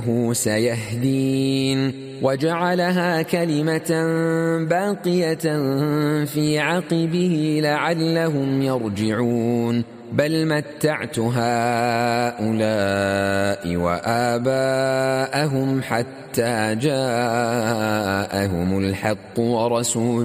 سيهدين وجعلها كلمة باقية في عقبه لعلهم يرجعون بل متعت هؤلاء وآباءهم حتى جاءهم الحق ورسول